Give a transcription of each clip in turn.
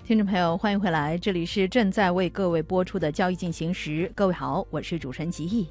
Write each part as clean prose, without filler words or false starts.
听众朋友，欢迎回来，这里是正在为各位播出的交易进行时。各位好，我是主持人吉毅。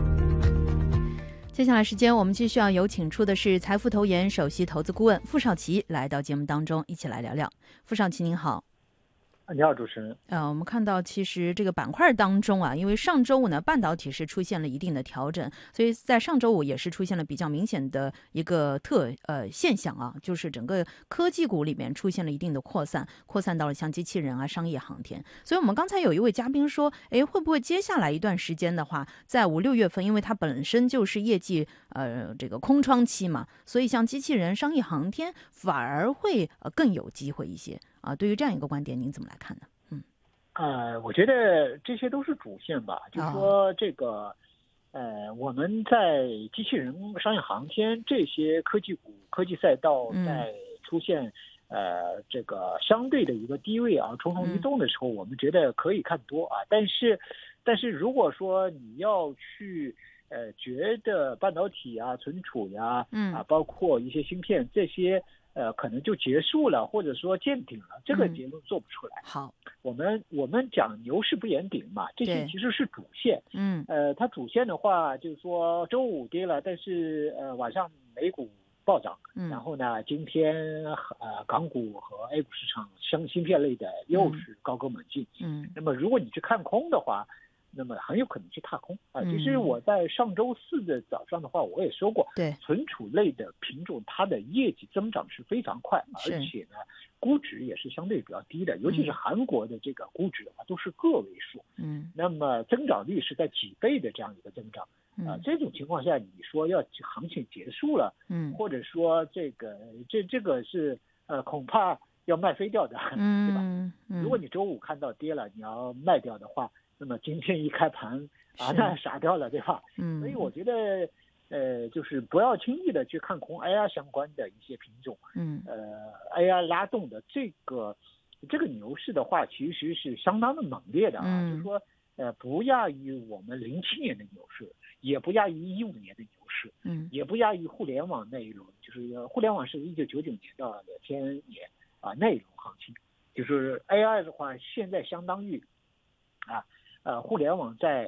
接下来时间，我们继续要有请出的是财富投研首席投资顾问傅少奇来到节目当中，一起来聊聊。傅少奇您好。 你好，主持人。 我们看到其实这个板块当中啊，因为上周五呢，半导体是出现了一定的调整，所以在上周五也是出现了比较明显的一个现象啊，就是整个科技股里面出现了一定的扩散到了像机器人啊、商业航天。所以我们刚才有一位嘉宾说，会不会接下来一段时间的话，在5、6月份，因为它本身就是业绩这个空窗期嘛，所以像机器人、商业航天反而会更有机会一些。对于这样一个观点，您怎么来看呢？ 我觉得这些都是主线吧，就是说这个，我们在机器人、商业航天这些科技股、科技赛道在出现这个相对的一个低位啊，重重移动的时候，我们觉得可以看多啊。但是如果说你要去觉得半导体啊、存储呀、包括一些芯片这些。可能就结束了，或者说见顶了，这个结论做不出来。 好， 我们讲牛市不言顶嘛，这些其实是主线。它主线的话，就是说周五跌了，但是晚上美股暴涨，然后呢，今天港股和 A 股市场芯片类的又是高歌猛进。那么如果你去看空的话，那么很有可能去踏空啊！其实我在上周四的早上的话，我也说过， 对， 存储类的品种它的业绩增长是非常快，而且呢，估值也是相对比较低的，尤其是韩国的这个估值的话，都是个位数。那么增长率是在几倍的这样一个增长。这种情况下，你说要行情结束了，或者说这个是恐怕要卖飞掉的，对吧？如果你周五看到跌了，你要卖掉的话。那么今天一开盘那傻掉了，对吧？所以我觉得就是不要轻易的去看空 AI 相关的一些品种。AI 拉动的这个牛市的话，其实是相当的猛烈的啊，就是说不亚于我们07年的牛市，也不亚于15年的牛市，也不亚于互联网那一轮，就是互联网是1999年到2000年那一轮行情，就是 AI 的话，现在相当于互联网在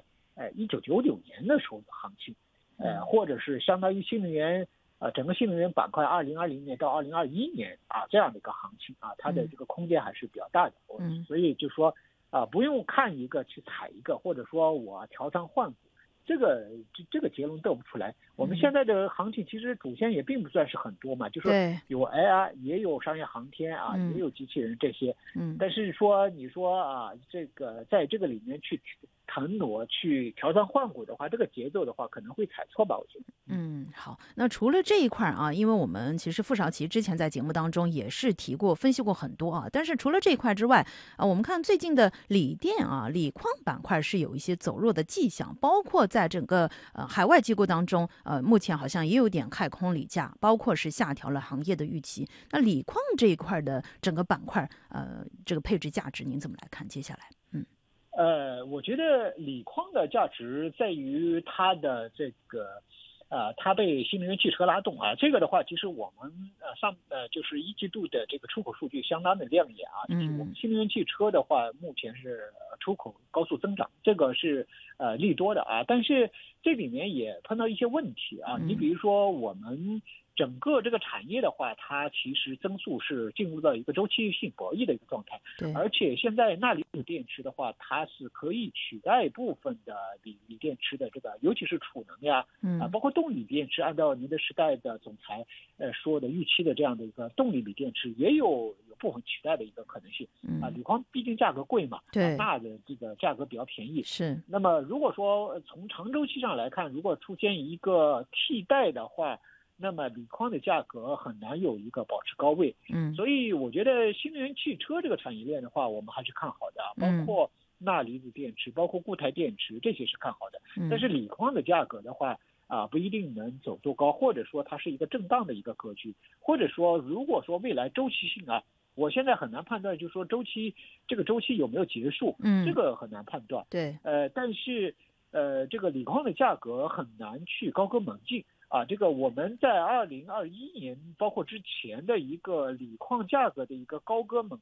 1999年的时候的行情，或者是相当于新能源整个新能源板块2020年到2021年这样的一个行情它的这个空间还是比较大的。所以就说不用看一个去踩一个，或者说我调仓换股，这个结论得不出来。我们现在的行情其实主线也并不算是很多嘛，就是有 AI 也有商业航天也有机器人这些。但是说你说这个在这个里面去腾挪去调仓换股的话，这个节奏的话可能会踩错吧，我觉得。 好，那除了这一块因为我们其实傅少奇之前在节目当中也是提过分析过很多但是除了这一块之外我们看最近的锂电锂矿板块是有一些走弱的迹象，包括在整个海外机构当中目前好像也有点看空锂价，包括是下调了行业的预期。那锂矿这一块的整个板块这个配置价值您怎么来看接下来？ 我觉得锂矿的价值在于它的这个它被新能源汽车拉动这个的话，其实我们就是一季度的这个出口数据相当的亮眼就是我们新能源汽车的话，目前是出口高速增长，这个是利多的但是这里面也碰到一些问题你比如说我们整个这个产业的话，它其实增速是进入到一个周期性博弈的一个状态，而且现在钠离子电池的话，它是可以取代部分的锂电池的这个，尤其是储能呀，包括动力电池，按照宁德时代的总裁说的预期的这样的一个动力锂电池，也有部分取代的一个可能性锂矿毕竟价格贵嘛，钠的这个价格比较便宜， 是。 那么如果说从长周期上来看，如果出现一个替代的话，那么锂矿的价格很难有一个保持高位，所以我觉得新能源汽车这个产业链的话，我们还是看好的包括钠离子电池，包括固态电池，这些是看好的。但是锂矿的价格的话不一定能走多高，或者说它是一个震荡的一个格局，或者说如果说未来周期性我现在很难判断，就是说这个周期有没有结束，这个很难判断。 对， 但是这个锂矿的价格很难去高歌猛进这个我们在2021年包括之前的一个锂矿价格的一个高歌猛